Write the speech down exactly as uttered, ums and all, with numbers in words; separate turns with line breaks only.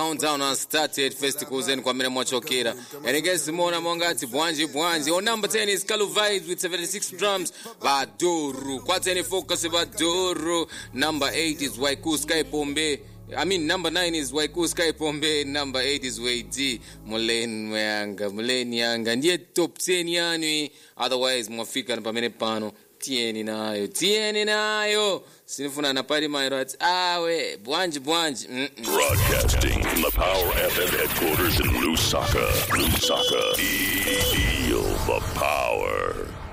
countdown has started. Festivals and kwamene mwachokera. And again, Simona Mongati, Bwanji Bwanji. On number ten is Kalu Vibes with seventy-six drums. Baduru. Kwateni focus Baduru. Number eight is Waiku Sky Pombe. I mean, number nine is Waiku Sky Pombe. Number eight is Waidi. Mulen Mwanga. Mulen Yanga. Ndiye top ten yani. Otherwise, mwafika na pamene pano. Tieni nayo. Tieni nayo. Sinifuna na pari mairo ati awe. Bwanji Bwanji. Mm -mm.
Broadcasting from the Power F M headquarters in Lusaka. Lusaka. Feel the power.